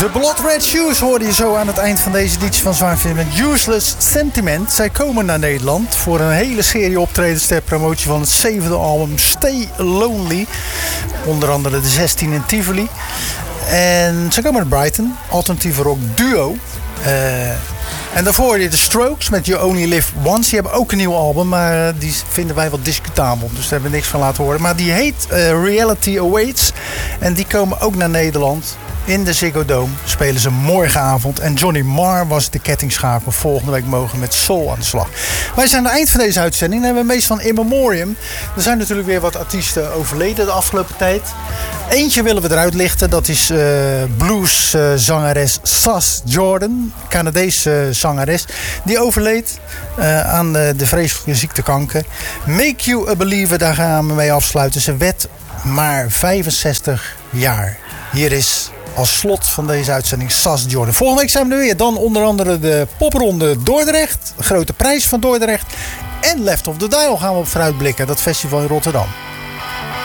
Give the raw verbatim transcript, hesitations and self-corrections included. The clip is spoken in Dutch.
De Blood Red Shoes hoorde je zo aan het eind van deze editie van Zwaarvinger met Useless Sentiment. Zij komen naar Nederland voor een hele serie optredens ter promotie van het zevende album Stay Lonely. Onder andere de zestien in Tivoli. En ze komen uit Brighton, alternatieve rock duo. Uh, en daarvoor hoor je de Strokes met You Only Live Once. Die hebben ook een nieuw album, maar die vinden wij wat discutabel. Dus daar hebben we niks van laten horen. Maar die heet uh, Reality Awaits. En die komen ook naar Nederland. In de Ziggo Dome spelen ze morgenavond. En Johnny Marr was de kettingschakel. Volgende week mogen we met Soul aan de slag. Wij zijn aan het eind van deze uitzending. Dan hebben we meest van In Memoriam. Er zijn natuurlijk weer wat artiesten overleden de afgelopen tijd. Eentje willen we eruit lichten. Dat is uh, blueszangeres uh, Sas Jordan. Canadese uh, zangeres. Die overleed uh, aan uh, de vreselijke ziekte kanker. Make You a Believer. Daar gaan we mee afsluiten. Ze werd maar vijfenzestig jaar. Hier is als slot van deze uitzending Sas Jordan. Volgende week zijn we er weer. Dan onder andere de popronde Dordrecht. De grote prijs van Dordrecht. En Left of the Dial gaan we op vooruitblikken. Dat festival in Rotterdam.